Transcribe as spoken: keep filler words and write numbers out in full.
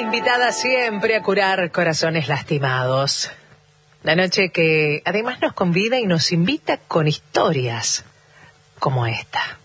invitada siempre a curar corazones lastimados. La noche que además nos convida y nos invita con historias como esta.